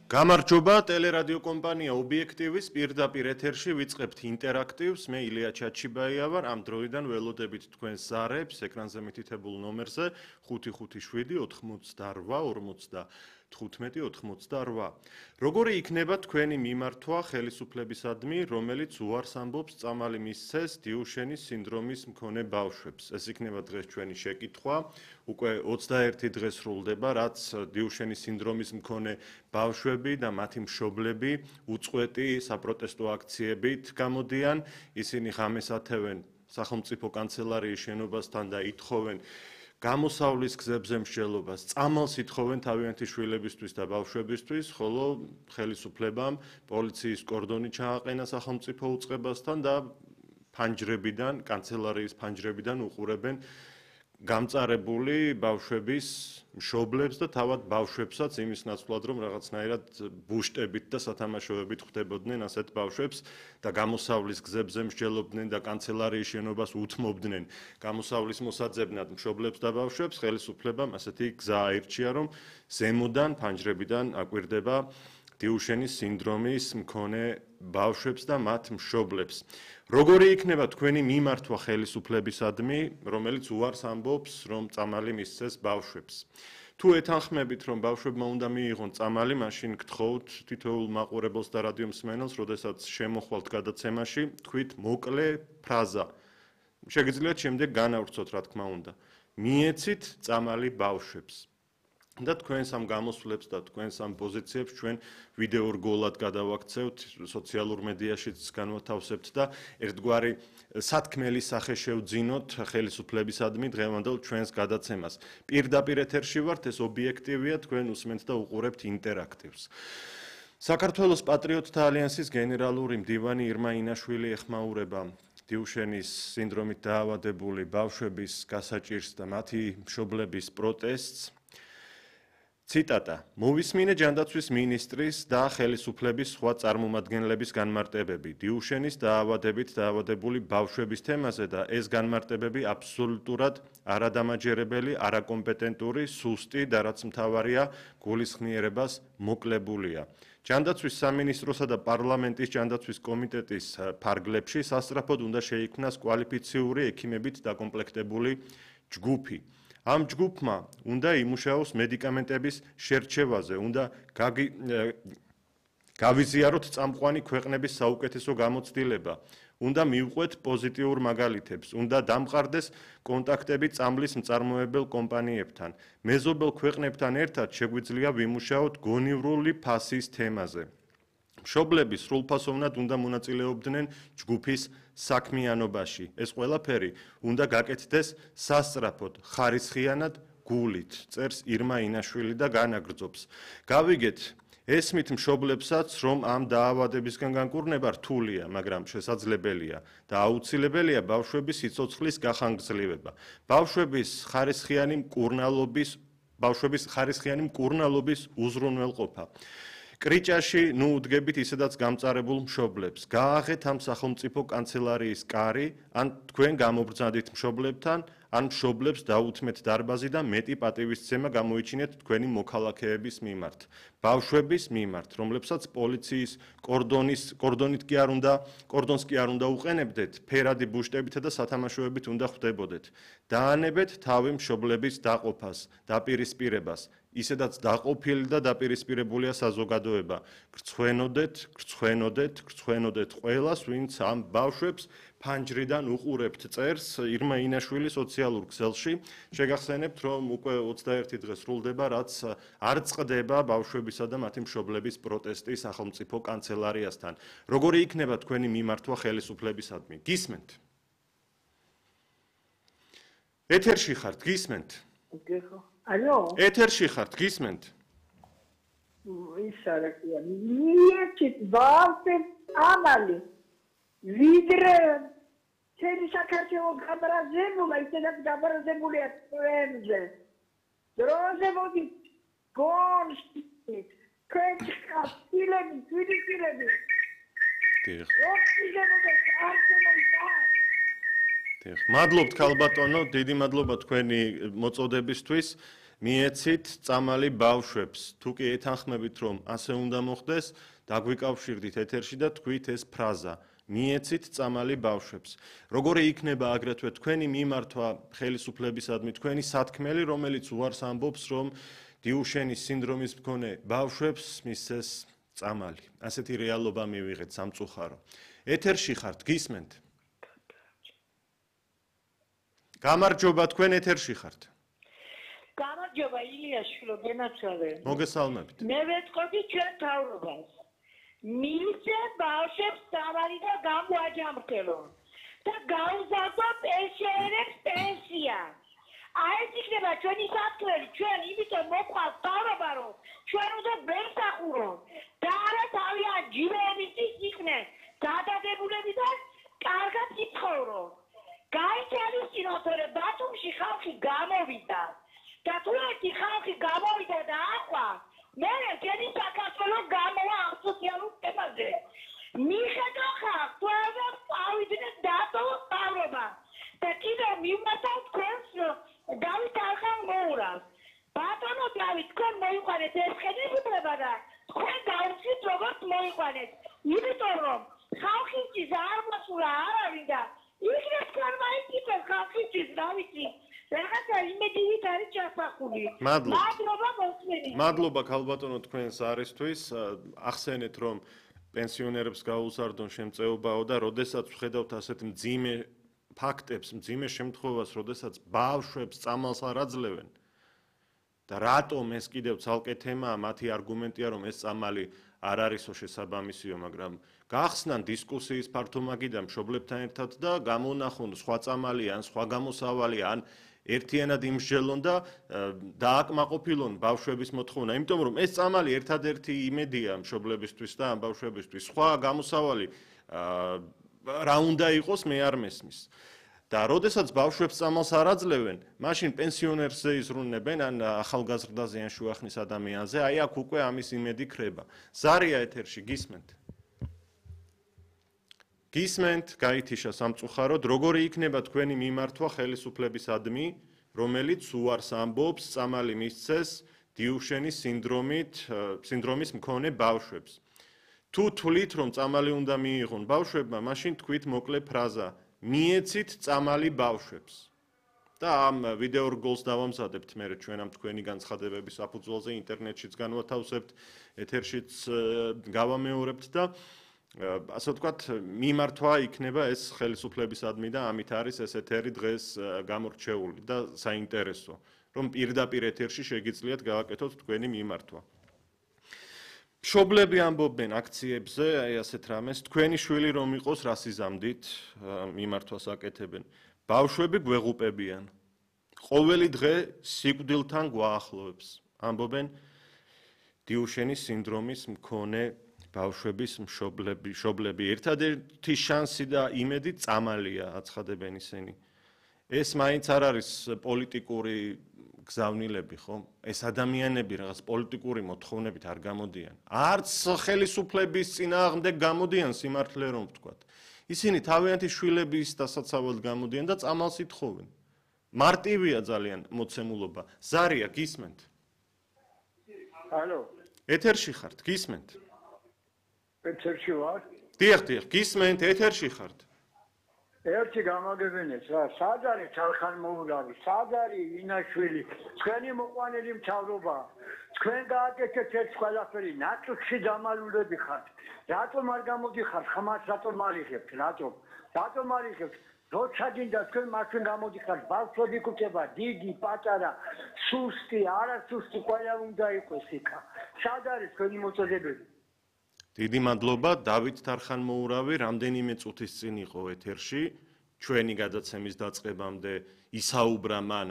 გამარჯობა, ტელერადიო კომპანია ობიექტივის პირდაპირ ეთერში ვიწყებთ ინტერაქტივს. მე ილია ჩაჩიბაია ვარ. ამ დროიდან ველოდებით თქვენს ზარებს ეკრანზე მითითებულ ნომერზე 557 88. როგორი იქნება თქვენი მიმართვა ხელისუფლებისადმი, რომელიც უარს ამბობს წამალი მისცეს დიუშენის სინდრომის მქონე ბავშვებს? ეს იქნება დღეს ჩვენი შეკითხვა. უკვე 21 დღე სრულდება, რაც დიუშენის სინდრომის მქონე ბავშვები და მათი მშობლები უწყვეტი საპროტესტო აქციებით გამოდიან. ისინი ღამეს ათევენ სახელმწიფო კანცელარიის შენობასთან და ითხოვენ გამოსავლის გზებზე მსჯელობას, წამალს ითხოვენ თავიანთი შვილებისთვის და ბავშვებისთვის, ხოლო ხელისუფლებამ პოლიციის კორდონი ჩააყენა სახელმწიფო უწყებასთან და ფანჯრებიდან, კანცელარიის ფანჯრებიდან უყურებენ გამწარებული ბავშვების მშობლებს და თავად ბავშვებსაც იმის ნაცვლად, რომ რაღაცნაირად ბუშტებით და სათამაშოებით ხვდებოდნენ ასეთ ბავშვებს და გამოსავლის გზებზე მსჯელობდნენ და კანცელარიის შენობას უთმობდნენ გამოსავლის მოსაძებნად მშობლებს და ბავშვებს. ხელისუფლებამ ასეთი გზა აირჩია, რომ ზემოდან ფანჯრებიდან აკვირდება დიუშენის სინდრომის მქონე ბავშვებს და მათ მშობლებს. როგორი იქნება თქვენი მიმართვა ხელისუფლებისადმი, რომელიც უარს ამბობს, რომ წამალი მისცეს ბავშვებს? თუ ეთანხმებით, რომ ბავშვებმა უნდა მიიღონ წამალი, მაშინ გთხოვთ თითოეულ მაყურებელს და რადიო მსმენელს, როდესაც შემოხვალთ გადაცემაში, თქვით მოკლე ფრაზა. შეგიძლიათ შემდეგ განავრცოთ, რა თქმა უნდა. მიეცით წამალი ბავშვებს. და თქვენს ამ გამოსვლებს და თქვენს ამ პოზიციებს ჩვენ ვიდეო რგოლად გადავაქცევთ, სოციალურ მედიაშიც განვათავსებთ და ერთგვარი სათქმელი სახე შევძინოთ ხელისუფლებისადმი დღევანდელ ჩვენს გადაცემას. პირდაპირ ეთერში ვართ, ეს ობიექტივია, თქვენ უსმენთ და უყურებთ ინტერაქტივს. საქართველოს პატრიოტთა ალიანსის გენერალური მდივანი ირმა ინაშვილი ეხმაურება დიუშენის სინდრომით დაავადებული ბავშვების გასაჭირს და მათი მშობლების პროტესტს. ციტატა: მოვისმინე ჯანდაცვის მინისტრის და ხელისუფლების სხვა წარმომადგენლების განმარტებები დიუშენის დაავადებით დაავადებული ბავშვების თემაზე და ეს განმარტებები აბსოლუტურად არადამაჯერებელი, არაკომპეტენტური, სუსტი და რაც მთავარია, გულისხმიერებას მოკლებულია. ჯანდაცვის სამინისტროსა და პარლამენტის ჯანდაცვის კომიტეტის ფარგლებში სასწრაფოდ უნდა შეიქმნას კვალიფიციური ექიმებით დაკომპლექტებული ჯგუფი. ამ ჯგუფმა უნდა იმუშაოს მედიკამენტების შერჩევაზე, უნდა გავიზიაროთ წამყვანი ქვეყნების საუკეთესო გამოცდილება, უნდა მივყვეთ პოზიტიურ მაგალითებს, უნდა დამყარდეს კონტაქტები წამლის მწარმოებელ კომპანიებთან. მეზობელ ქვეყნებთან ერთად შეგვიძლია ვიმუშაოთ გონივრული ფასის თემაზე. მშობლები სრულფასოვნად უნდა მონაწილეობდნენ ჯგუფის საქმიანობაში. ეს ყველაფერი უნდა გაკეთდეს სასწრაფოდ, ხარისხიანად, გულით, წერს ირმა ინაშვილი და განაგრძობს. გავიგეთ, ესმით მშობლებსაც, რომ ამ დაავადებისგან განკურნება რთულია, მაგრამ შესაძლებელია და აუცილებელია ბავშვების სიცოცხლის გახანგრძლივება. ბავშვების ხარისხიანი მკურნალობის უზრუნველყოფა. კრიჭაში ნუ უდგებით ისედაც გამწარებულ მშობლებს. გააღეთ ამ სახელმწიფო კანცელარიის კარი, ან თქვენ გამობრძანდით მშობლებთან, ან მშობლებს დაუთმეთ დარბაზი და მეტი პატივისცემა გამოიჩინეთ თქვენი მოქალაქეების მიმართ. ბავშვების მიმართ, რომლებსაც პოლიციის კორდონს კი არ უნდა უყენებდეთ, ფერადი ბუშტებითა და სათამაშოებით უნდა ხვდებოდეთ. დაანებეთ თავი მშობლების დაყოფას, დაპირისპირებას. ისედაც დაყოფილი და დაპირისპირებულია საზოგადოება. გრცხვენოდეთ ყველას, ვინც ამ ბავშვებს ფანჯრიდან უყურებთ, წერს ირმა ინაშვილი სოციალურ ქსელში. შეგახსენებთ, რომ უკვე 21 დღე სრულდება, რაც არ წყდება ბავშვებისა და მათი მშობლების პროტესტი სახელმწიფო კანცელარიასთან. როგორი იქნება თქვენი მიმართვა ხელისუფლებისადმი? გისმენთ? ეთერში ხართ, გისმენთ? ალო? ეთერში ხართ, გისმენთ? ის არა კია. მიეცით ბავშვებს წამალი. ვიდრე ჩემი საქართველო გამარჯვებულა, ისედაც გამარჯვებულია თქვენზე. დროზე მოდით გონში. თქვენ ხასილები, თვითილები. დიახ. როხიგენოდეთ არსებობდა. მადლობთ ქალბატონო, დიდი მადლობა თქვენი მოწოდებისთვის. მიეცით წამალი ბავშვებს. თუ კი ეთანხმებით, რომ ასე უნდა მოხდეს, დაგვიკავშირდით ეთერში და თქვით ეს ფრაზა. მიეცით წამალი ბავშვებს. როგორი იქნება აგრეთვე თქვენი მიმართვა ხელისუფლებისადმი, თქვენი სათქმელი, რომელიც უარს ამბობს, რომ დიუშენის სინდრომის მქონე ბავშვებს მისცეს წამალი. ასეთი რეალობა მივიღეთ სამწუხარო. ეთერში ხართ, გისმენთ? გამარჯობა, თქვენ ეთერში ხართ. გამარჯობა, ილიაშვილო, გენაცვალე. მოგესალმებით. მე ვეთყოდი ჩვენ თავრობას. მისცე ბავშვებს წამალი და გამოაჯამრთელო. და გაუზარდო პენსიონერებს პენსია. ეს იქნება ჩვენი საფრთხე, ჩვენ იმიტომ მოყვართ თავრობა, რომ ჩვენ უნდა ვერსახუროთ. და არა თავიანთ ჯიბეებისთვის იქნეს გადადებულები და კარგად იცხოვროთ. გაიჩალისწინოთ, რომ ბათუმში ხალხი გამოვიდა. და თუ ერთი ხალხი გამოვიდა და ახლა მე ჩვენი საქართველოს გამოვა ამ სოციალურ თემაზე. მიხედო ხალხს, თორემ წავიდნენ დატოვოს თავრობა. და კიდევ მივმატავ თქვენს დავით არხანმოურავს. ბატონო დავით, თქვენ მოიყვანეთ ეს ხელისუფლება და თქვენ გაუჩით როგორც მოიყვანეთ. იმიტომ რომ ხალხისთვის არ მოსულა არავინ და იქნებ თქვენ მაინც ხალხისთვის რა ვიცი. რაღაცა იმედივით არის ჩასახული. მადლობა მოსმენით. მადლობა ქალბატონო თქვენს არისთვის. ახსენეთ რომ პენსიონერებს გაუზარდონ შემწეობაო და როდესაც ვხედავთ ასეთ მძიმე ფაქტებს, მძიმე შემთხვევას, როდესაც ბავშვებს წამალს არ აძლევენ და რატომ ეს კიდევ ცალკე თემაა, მათი არგუმენტია რომ ეს წამალი არ არისო შესაბამისიო, მაგრამ გახსნან დისკუსიის ფართომაგი და მშობლებთან ერთად და გამონახონ სხვა წამალი ან სხვა გამოსავალი ან ერთიანად იმსჯელონ და დააკმაყოფილონ ბავშვების მოთხოვნა, იმიტომ რომ ეს წამალი ერთადერთი იმედია მშობლებისთვის და ამ ბავშვებისთვის. სხვა გამოსავალი რა უნდა იყოს, მე არ მესმის. და როდესაც ბავშვებს წამალს არ აძლევენ, მაშინ პენსიონერზე იზრუნებენ ან ახალგაზრდაზე ან შუახნის ადამიანზე, აი აქ უკვე ამის იმედი ქრება. ზარია ეთერში, გისმენთ? გისმენთ, გაითიშა სამწუხაროდ, როგორი იქნება თქვენი მიმართვა ხელისუფლებისადმი, რომელიც უარს ამბობს წამალი მისცეს დიუშენის სინდრომის მქონე ბავშვებს. თუ თვლით, რომ წამალი უნდა მიიღონ ბავშვებმა, მაშინ თქვით მოკლე ფრაზა: მიეცით წამალი ბავშვებს. და ამ ვიდეო რგოლს დავამზადებთ მე ჩვენ ამ თქვენი განცხადებების საფუძველზე ინტერნეტშიც განვათავსებთ, ეთერშიც გავამეორებთ და ასე ვთქვათ, მიმართვა იქნება ეს ხელისუფლებისადმი და ამით არის ეს ეთერი დღეს გამორჩეული და საინტერესო, რომ პირდაპირ ეთერში შეგიძლიათ გავაკეთოთ თქვენი მიმართვა. მშობლები ამბობენ აქციებზე, აი ასეთ რამეს, თქვენი შვილი რომ იყოს რასიზამდით მიმართვას აკეთებენ. ბავშვები გვეღუპებიან. ყოველი დღე სიკვდილთან გვაახლოვებს. ამბობენ დიუშენის სინდრომის მქონე ბავშვების მშობლები. ერთადერთი შანსი და იმედი წამალია, აცხადებენ ისინი. ეს მაინც არ არის პოლიტიკური გზავნილები, ხო? ეს ადამიანები რაღაც პოლიტიკური მოთხოვნებით არ გამოდიან. არც ხელისუფლების წინააღმდეგ გამოდიან სიმართლე რომ ვთქვათ. ისინი თავიანთი შვილების დასაცავად გამოდიან და წამალს ითხოვენ. მარტივია ძალიან მოცემულობა. ზარია, გისმენთ? ალო. ეთერში ხართ, გისმენთ? ეთერში ვარ? დიახ, გისმენთ, ეთერში ხართ. ერთი გამაგებინეთ რა, სად არის ხალხანმოურავი, სად არის ინაშვილი, თქვენი მოყვანილი მთავრობა, თქვენ გააკეთეთ ეს ყველაფერი, ნატურში დამალულები ხართ. რატომ არ გამოდიხართ ხმას, რატომ არ იღებთ, რატომ არ იღებთ? როცა გინდა თქვენ მაშინ გამოდიხართ, ბავშვები გქება, დიდი, პატარა, სუსტი, არასუსტი, ყველა უნდა იყოს იქა. სად არის თქვენი მოწოდებები? დიდი მადლობა, დავით თარხანმოურავი, რამდენიმე წუთის წინ იყო ეთერში, ჩვენი გადაცემის დაწყებამდე ისაუბრა მან